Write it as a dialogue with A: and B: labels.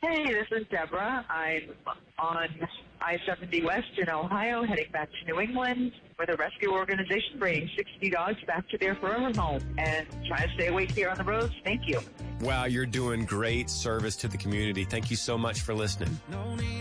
A: Hey, this is Deborah. I'm on I-70 West in Ohio, heading back to New England with a rescue organization bringing 60 dogs back to their forever home and trying to stay awake here on the roads. Thank you.
B: Wow, you're doing great service to the community. Thank you so much for listening.